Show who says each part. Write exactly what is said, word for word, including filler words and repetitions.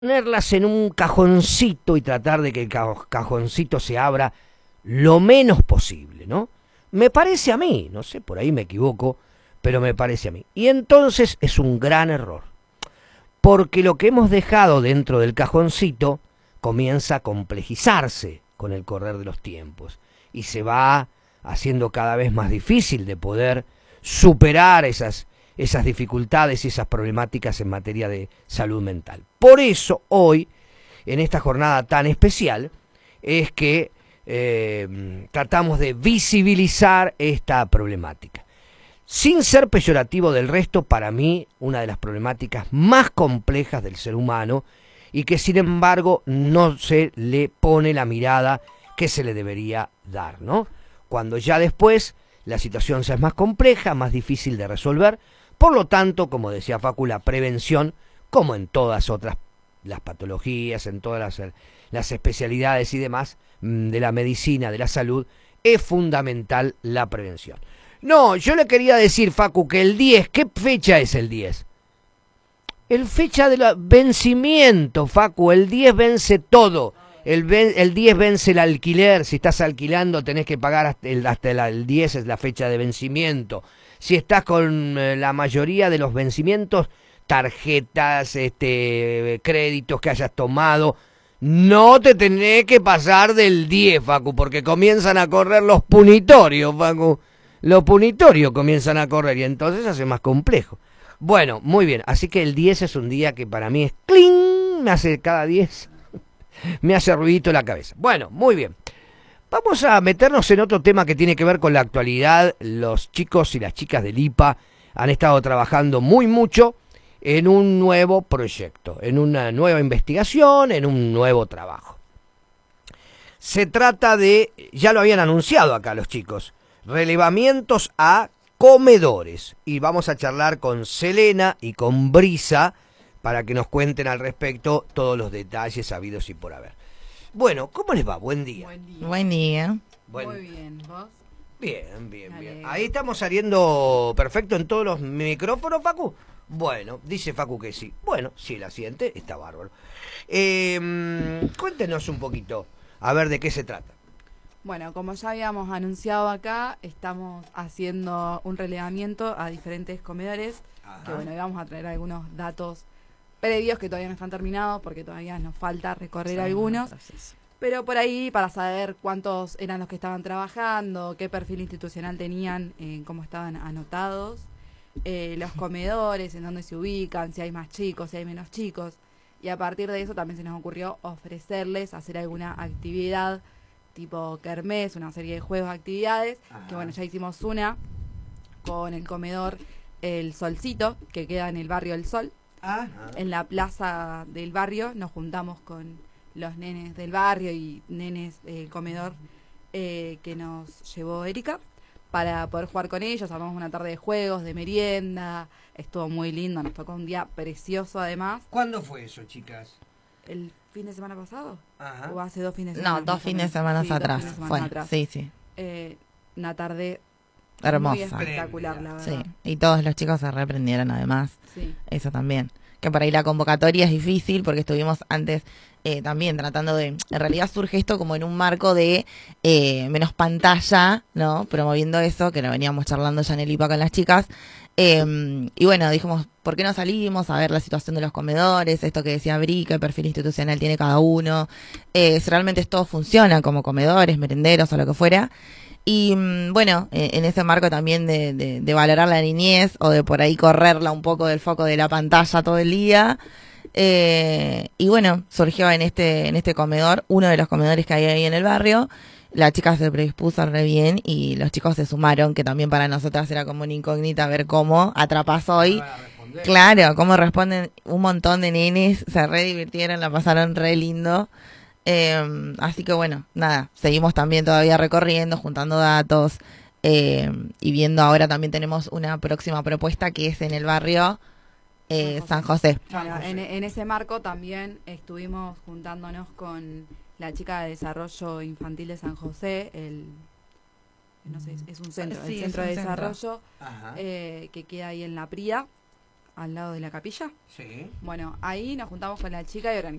Speaker 1: ponerlas en un cajoncito y tratar de que el cajoncito se abra lo menos posible, ¿no? Me parece a mí, no sé, por ahí me equivoco, pero me parece a mí. Y entonces es un gran error, porque lo que hemos dejado dentro del cajoncito comienza a complejizarse con el correr de los tiempos y se va haciendo cada vez más difícil de poder superar esas, esas dificultades y esas problemáticas en materia de salud mental. Por eso hoy, en esta jornada tan especial, es que eh, tratamos de visibilizar esta problemática. Sin ser peyorativo del resto, para mí, una de las problemáticas más complejas del ser humano y que sin embargo no se le pone la mirada que se le debería dar, ¿no? Cuando ya después la situación se es más compleja, más difícil de resolver, por lo tanto, como decía Facu, la prevención, como en todas otras las patologías, en todas las, las especialidades y demás de la medicina, de la salud, es fundamental la prevención. No, yo le quería decir, Facu, que el diez, ¿qué fecha es el diez? El fecha del vencimiento, Facu, el diez vence todo. El, ven, el diez vence el alquiler, si estás alquilando tenés que pagar hasta el, hasta la, el diez es la fecha de vencimiento. Si estás con eh, la mayoría de los vencimientos, tarjetas, este, créditos que hayas tomado, no te tenés que pasar del diez, Facu, porque comienzan a correr los punitorios, Facu. Los punitorios comienzan a correr y entonces se hace más complejo. Bueno, muy bien, así que el diez es un día que para mí es cling, me hace cada diez, me hace ruidito la cabeza. Bueno, muy bien. Vamos a meternos en otro tema que tiene que ver con la actualidad. Los chicos y las chicas del I P A han estado trabajando muy mucho en un nuevo proyecto, en una nueva investigación, en un nuevo trabajo. Se trata de, ya lo habían anunciado acá los chicos, relevamientos a comedores. Y vamos a charlar con Selena y con Brisa para que nos cuenten al respecto todos los detalles habidos y por haber. Bueno, ¿cómo les va? Buen día.
Speaker 2: Buen día.
Speaker 3: Buen día.
Speaker 2: Buen... Muy bien, ¿vos?
Speaker 1: Bien, bien, bien. Ahí estamos saliendo perfecto en todos los micrófonos, Facu. Bueno, dice Facu que sí. Bueno, si la siente, está bárbaro. Eh, cuéntenos un poquito, a ver de qué se trata.
Speaker 2: Bueno, como ya habíamos anunciado acá, estamos haciendo un relevamiento a diferentes comedores. Ajá. Que bueno, vamos a traer algunos datos previos que todavía no están terminados porque todavía nos falta recorrer sí, algunos. Pero por ahí, para saber cuántos eran los que estaban trabajando, qué perfil institucional tenían, eh, cómo estaban anotados, eh, los comedores, en dónde se ubican, si hay más chicos, si hay menos chicos. Y a partir de eso también se nos ocurrió ofrecerles hacer alguna actividad tipo kermés, una serie de juegos, actividades. Ajá. Que bueno, ya hicimos una con el comedor El Solcito, que queda en el barrio El Sol. Ajá. En la plaza del barrio nos juntamos con los nenes del barrio y nenes del comedor eh, que nos llevó Erika para poder jugar con ellos. Armamos una tarde de juegos, de merienda, estuvo muy lindo, nos tocó un día precioso además.
Speaker 1: ¿Cuándo fue eso, chicas?
Speaker 2: ¿El fin de semana pasado?
Speaker 1: Ajá.
Speaker 2: ¿O hace dos fines de semana?
Speaker 3: No, dos fines de semana sí, atrás.
Speaker 2: Fines de semana
Speaker 3: bueno,
Speaker 2: atrás.
Speaker 3: Sí, sí.
Speaker 2: Eh, una tarde
Speaker 3: hermosa.
Speaker 2: Muy espectacular, la verdad.
Speaker 3: Sí, y todos los chicos se reprendieron además.
Speaker 2: Sí.
Speaker 3: Eso también. Que por ahí la convocatoria es difícil porque estuvimos antes eh, también tratando de... En realidad surge esto como en un marco de eh, menos pantalla, ¿no? Promoviendo eso, que lo veníamos charlando ya en el I P A con las chicas. Eh, y bueno, dijimos, ¿por qué no salimos a ver la situación de los comedores? Esto que decía Bri, qué perfil institucional tiene cada uno. Eh, si realmente todo funciona como comedores, merenderos o lo que fuera. Y bueno, en ese marco también de, de, de valorar la niñez o de por ahí correrla un poco del foco de la pantalla todo el día. Eh, y bueno, surgió en este en este comedor, uno de los comedores que hay ahí en el barrio. La chica se predispuso re bien y los chicos se sumaron, que también para nosotras era como una incógnita ver cómo atrapas hoy. Claro, cómo responden un montón de nenes, se re divirtieron, la pasaron re lindo. Eh, así que bueno, nada, seguimos también todavía recorriendo, juntando datos eh, y viendo ahora también tenemos una próxima propuesta que es en el barrio eh, San José.
Speaker 2: San José. Bueno, en, en ese marco también estuvimos juntándonos con la chica de desarrollo infantil de San José, el no sé, es un centro,
Speaker 3: sí,
Speaker 2: el centro
Speaker 3: un
Speaker 2: de
Speaker 3: centro.
Speaker 2: desarrollo eh, que queda ahí en La Pría, al lado de la capilla.
Speaker 1: Sí.
Speaker 2: Bueno, ahí nos juntamos con la chica y organizamos